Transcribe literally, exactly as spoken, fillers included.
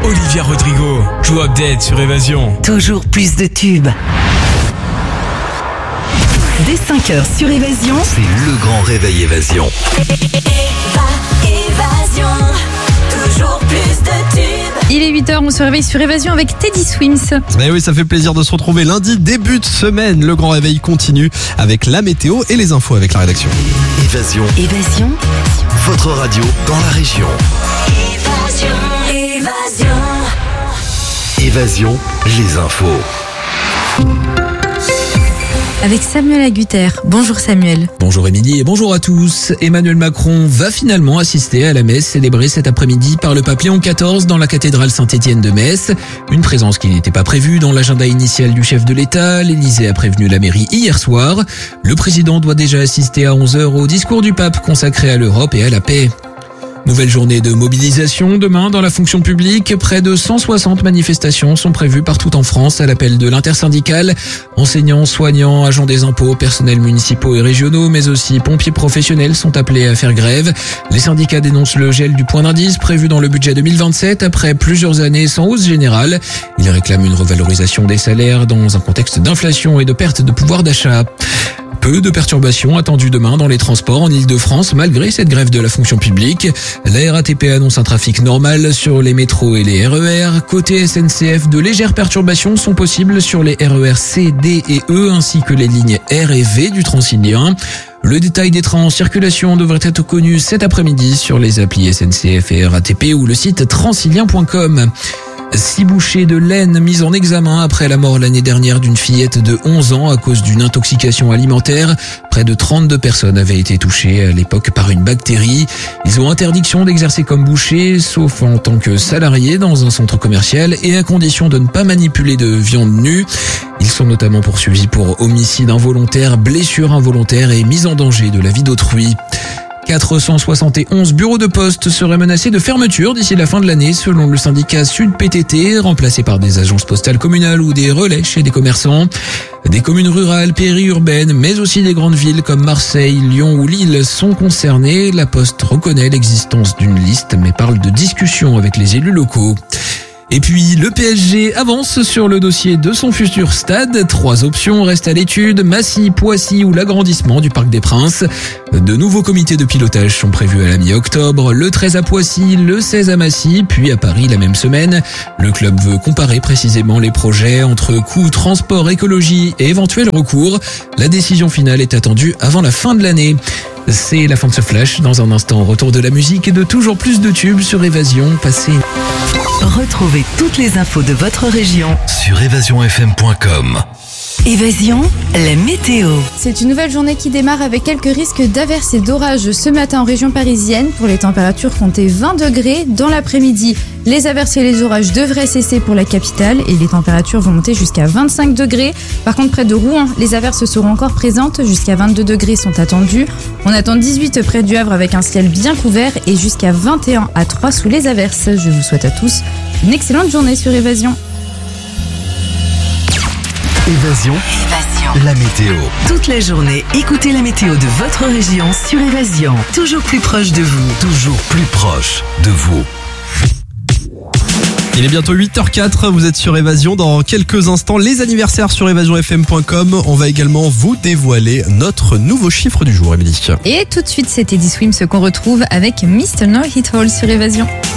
Olivia Rodrigo, tout update sur Évasion. Toujours plus de tubes. Dès cinq heures sur Évasion, c'est le grand réveil Évasion. Évasion, toujours plus de tubes. Il est huit heures, on se réveille sur Évasion avec Teddy Swims. Mais oui, ça fait plaisir de se retrouver lundi, début de semaine. Le grand réveil continue avec la météo et les infos avec la rédaction. Évasion. Évasion, Votre radio dans la région. Évasion, évasion. Évasion, les infos. Avec Samuel Agutter. Bonjour Samuel. Bonjour Émilie et bonjour à tous. Emmanuel Macron va finalement assister à la messe célébrée cet après-midi par le pape Léon quatorze dans la cathédrale Saint-Étienne de Metz. Une présence qui n'était pas prévue dans l'agenda initial du chef de l'État. L'Élysée a prévenu la mairie hier soir. Le président doit déjà assister à onze heures au discours du pape consacré à l'Europe et à la paix. Nouvelle journée de mobilisation demain dans la fonction publique. Près de cent soixante manifestations sont prévues partout en France à l'appel de l'intersyndicale. Enseignants, soignants, agents des impôts, personnels municipaux et régionaux, mais aussi pompiers professionnels sont appelés à faire grève. Les syndicats dénoncent le gel du point d'indice prévu dans le budget deux mille vingt-sept après plusieurs années sans hausse générale. Ils réclament une revalorisation des salaires dans un contexte d'inflation et de perte de pouvoir d'achat. Peu de perturbations attendues demain dans les transports en Ile-de-France malgré cette grève de la fonction publique. La R A T P annonce un trafic normal sur les métros et les R E R. Côté S N C F, de légères perturbations sont possibles sur les R E R C, D et E ainsi que les lignes R et V du Transilien. Le détail des trains en circulation devrait être connu cet après-midi sur les applis S N C F et R A T P ou le site transilien point com. Six bouchers de laine mis en examen après la mort l'année dernière d'une fillette de onze ans à cause d'une intoxication alimentaire. Près de trente-deux personnes avaient été touchées à l'époque par une bactérie. Ils ont interdiction d'exercer comme bouchers, sauf en tant que salariés dans un centre commercial et à condition de ne pas manipuler de viande nue. Ils sont notamment poursuivis pour homicide involontaire, blessure involontaire et mise en danger de la vie d'autrui. quatre cent soixante et onze bureaux de poste seraient menacés de fermeture d'ici la fin de l'année selon le syndicat Sud P T T, remplacés par des agences postales communales ou des relais chez des commerçants. Des communes rurales, périurbaines, mais aussi des grandes villes comme Marseille, Lyon ou Lille sont concernées. La Poste reconnaît l'existence d'une liste mais parle de discussions avec les élus locaux. Et puis, le P S G avance sur le dossier de son futur stade. Trois options restent à l'étude, Massy, Poissy ou l'agrandissement du Parc des Princes. De nouveaux comités de pilotage sont prévus à la mi-octobre, le treize à Poissy, le seize à Massy, puis à Paris la même semaine. Le club veut comparer précisément les projets entre coûts, transport, écologie et éventuels recours. La décision finale est attendue avant la fin de l'année. C'est la fin de ce flash. Dans un instant, retour de la musique et de toujours plus de tubes sur Évasion. Passez. retrouvez toutes les infos de votre région Sur évasion f m point com. Évasion, la météo. C'est une nouvelle journée qui démarre avec quelques risques d'averses et d'orages ce matin en région parisienne. Pour les températures, comptez vingt degrés. Dans l'après-midi, les averses et les orages devraient cesser pour la capitale et les températures vont monter jusqu'à vingt-cinq degrés. Par contre, près de Rouen, les averses seront encore présentes. Jusqu'à vingt-deux degrés sont attendus. On attend dix-huit près du Havre avec un ciel bien couvert et jusqu'à vingt et un à Troyes sous les averses. Je vous souhaite à tous une excellente journée sur Évasion. Évasion, Évasion, la météo. toute la journée, écoutez la météo de votre région sur Évasion. Toujours plus proche de vous. Toujours plus proche de vous. Il est bientôt huit heures quatre, vous êtes sur Évasion. Dans quelques instants, les anniversaires sur évasion f m point com. On va également vous dévoiler notre nouveau chiffre du jour, Émilie. Et tout de suite, c'est Teddy Swims qu'on retrouve avec mister No Hit Hole sur Évasion.